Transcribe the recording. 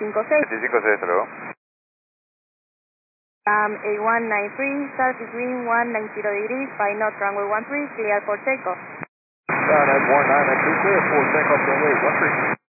56. 25-6, hasta luego. A193, start between 190 degrees, 5 knot, runway 13, clear for takeoff. At 19 and 2 clear for takeoff, runway 13.